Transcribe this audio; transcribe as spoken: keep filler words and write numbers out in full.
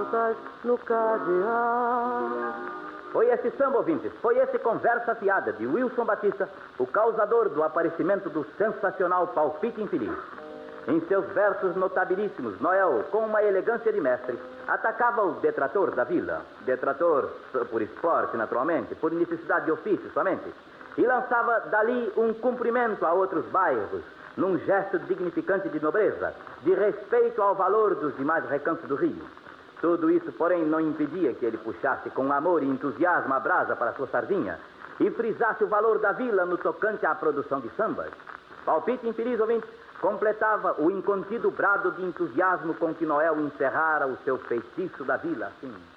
voltas no cadear. Foi esse samba, ouvintes, foi esse conversa fiada de Wilson Batista, o causador do aparecimento do sensacional Palpite Infeliz. Em seus versos notabilíssimos, Noel, com uma elegância de mestre, atacava o detrator da vila. Detrator por esporte, naturalmente, por necessidade de ofício somente. E lançava dali um cumprimento a outros bairros, num gesto dignificante de nobreza, de respeito ao valor dos demais recantos do Rio. Tudo isso, porém, não impedia que ele puxasse com amor e entusiasmo a brasa para sua sardinha e frisasse o valor da vila no tocante à produção de sambas. Palpite Infeliz, ouvinte, completava o incontido brado de entusiasmo com que Noel encerrara o seu feitiço da vila, assim.